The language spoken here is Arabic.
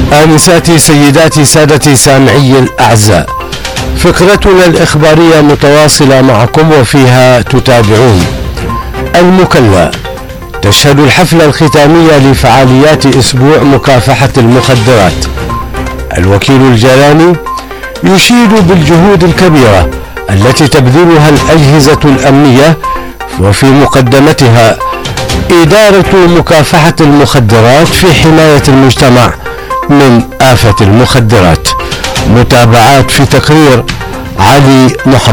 آنساتي سيداتي سادتي سامعي الأعزاء، فقرتنا الإخبارية متواصلة معكم وفيها تتابعون. المكلا تشهد الحفلة الختامية لفعاليات أسبوع مكافحة المخدرات. الوكيل الجيلاني يشيد بالجهود الكبيرة التي تبذلها الأجهزة الأمنية وفي مقدمتها إدارة مكافحة المخدرات في حماية المجتمع من آفة المخدرات. متابعات في تقرير علي محمد.